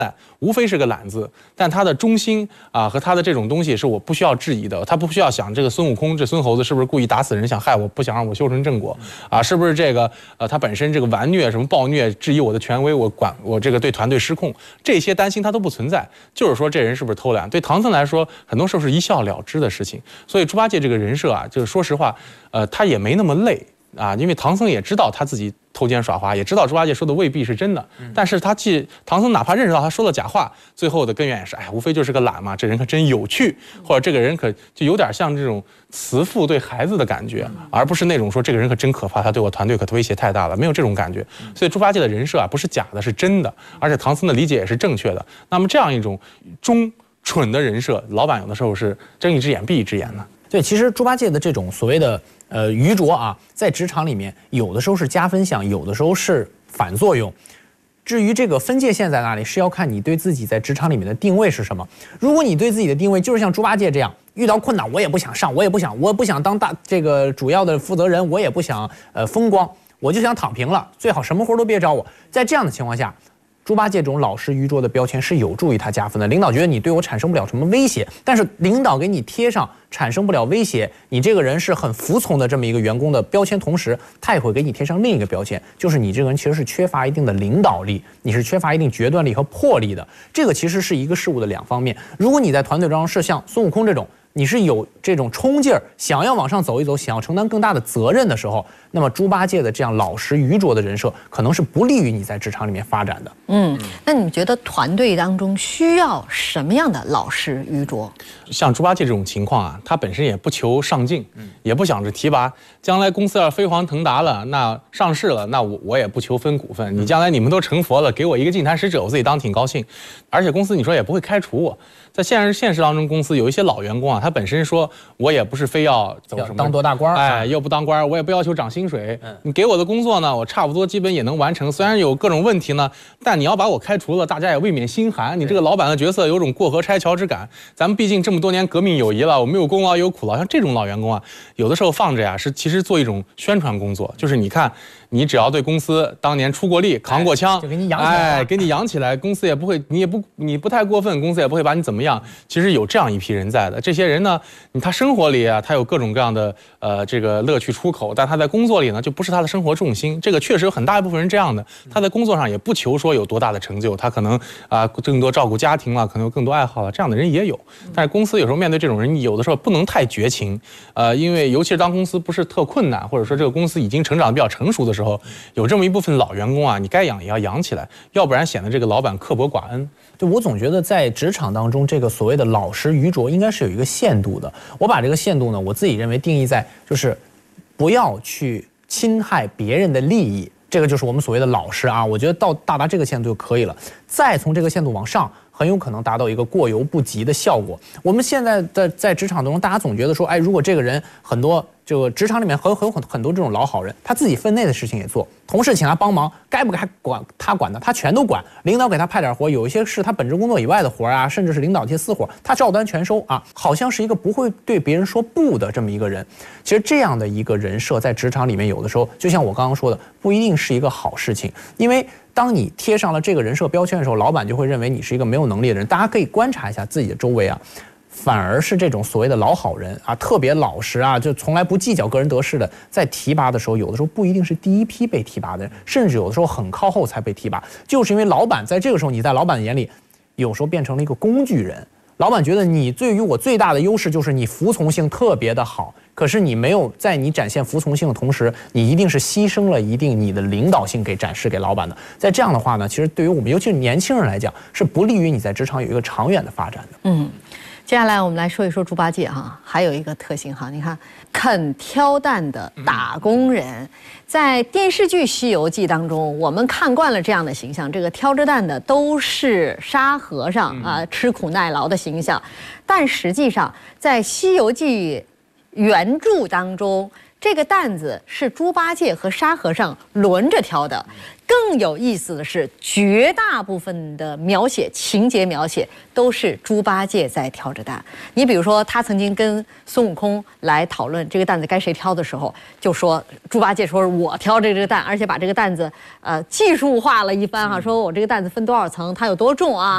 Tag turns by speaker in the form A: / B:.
A: 无非是个懒字，但他的忠心啊和他的这种东西是我不需要质疑的。他不需要想这个孙悟空这孙猴子是不是故意打死人想害我，不想让我修成正果啊？是不是这个他本身这个顽虐什么暴虐，质疑我的权威，我这个对团队失控，这些担心他都不存在。就是说这人是不是偷懒？对唐僧来说，很多时候是一笑了之的事情。所以猪八戒这个人设啊，就是说实话，他也没那么累。啊，因为唐僧也知道他自己偷奸耍滑，也知道猪八戒说的未必是真的，但是唐僧哪怕认识到他说了假话，最后的根源也是，哎，无非就是个懒嘛，这人可真有趣，或者这个人可就有点像这种慈父对孩子的感觉，而不是那种说这个人可真可怕，他对我团队可威胁太大了，没有这种感觉。所以猪八戒的人设啊，不是假的，是真的，而且唐僧的理解也是正确的。那么这样一种蠢的人设，老板有的时候是睁一只眼闭一只眼的。
B: 对，其实猪八戒的这种所谓的愚拙啊，在职场里面有的时候是加分项，有的时候是反作用。至于这个分界线在哪里，是要看你对自己在职场里面的定位是什么。如果你对自己的定位就是像猪八戒这样，遇到困难我也不想上，我不想当这个主要的负责人，我也不想风光，我就想躺平了，最好什么活都别找我。在这样的情况下，猪八戒这种老实愚拙的标签是有助于他加分的。领导觉得你对我产生不了什么威胁，但是领导给你贴上产生不了威胁，你这个人是很服从的这么一个员工的标签，同时他也会给你贴上另一个标签，就是你这个人其实是缺乏一定的领导力，你是缺乏一定决断力和魄力的。这个其实是一个事物的两方面。如果你在团队中是像孙悟空这种，你是有这种冲劲儿，想要往上走一走，想要承担更大的责任的时候，那么猪八戒的这样老实愚拙的人设，可能是不利于你在职场里面发展的。
C: 那你们觉得团队当中需要什么样的老实愚拙？
A: 像猪八戒这种情况啊，他本身也不求上进，也不想着提拔。将来公司要飞黄腾达了，那上市了，那我也不求分股份。你将来你们都成佛了，给我一个净坛使者，我自己当挺高兴。而且公司你说也不会开除我。在现实当中，公司有一些老员工啊，他本身说我也不是非要走什么
B: 当多大官，
A: 哎，又不当官，我也不要求涨薪水。你给我的工作呢，我差不多基本也能完成，虽然有各种问题呢，但你要把我开除了，大家也未免心寒。你这个老板的角色有种过河拆桥之感。咱们毕竟这么多年革命友谊了，我们有功劳也有苦劳。像这种老员工啊，有的时候放着呀，是其实做一种宣传工作，就是你看，你只要对公司当年出过力、扛过枪，
B: 就给你养起来，
A: 哎，给你养起来，公司也不会，你不太过分，公司也不会把你怎么样。其实有这样一批人在的，这些人呢，他生活里啊，他有各种各样的这个乐趣出口，但他在工作里呢，就不是他的生活重心。这个确实有很大一部分人这样的，他在工作上也不求说有多大的成就，他可能更多照顾家庭了，可能有更多爱好了，这样的人也有。但是公司有时候面对这种人，有的时候不能太绝情，因为尤其是当公司不是特困难，或者说这个公司已经成长得比较成熟的时候，有这么一部分老员工啊，你该养也要养起来，要不然显得这个老板刻薄寡恩。
B: 对，我总觉得在职场当中，这个所谓的老实愚拙应该是有一个限度的。我把这个限度呢，我自己认为定义在就是不要去侵害别人的利益，这个就是我们所谓的老实啊。我觉得到达这个限度就可以了，再从这个限度往上，很有可能达到一个过犹不及的效果。我们现在在职场当中，大家总觉得说，哎，如果这个人很多这个职场里面很多这种老好人，他自己分内的事情也做，同事请他帮忙，该不该管他管的，他全都管。领导给他派点活，有一些是他本职工作以外的活啊，甚至是领导一些私活，他照单全收啊，好像是一个不会对别人说不的这么一个人。其实这样的一个人设在职场里面，有的时候就像我刚刚说的，不一定是一个好事情，因为当你贴上了这个人设标签的时候，老板就会认为你是一个没有能力的人。大家可以观察一下自己的周围啊，反而是这种所谓的老好人啊，特别老实啊，就从来不计较个人得失的，在提拔的时候，有的时候不一定是第一批被提拔的人，甚至有的时候很靠后才被提拔，就是因为老板在这个时候，你在老板的眼里，有时候变成了一个工具人。老板觉得你对于我最大的优势就是你服从性特别的好，可是你没有在你展现服从性的同时，你一定是牺牲了一定你的领导性给展示给老板的。在这样的话呢，其实对于我们尤其是年轻人来讲，是不利于你在职场有一个长远的发展的。
C: 接下来我们来说一说猪八戒哈，还有一个特性哈，你看肯挑担的打工人，在电视剧《西游记》当中，我们看惯了这样的形象，这个挑着担的都是沙和尚啊，吃苦耐劳的形象，但实际上在《西游记》原著当中，这个担子是猪八戒和沙和尚轮着挑的。更有意思的是，绝大部分的情节描写都是猪八戒在挑着担。你比如说，他曾经跟孙悟空来讨论这个担子该谁挑的时候，就说猪八戒说我挑这个担，而且把这个担子技术化了一番哈，说我这个担子分多少层，它有多重啊。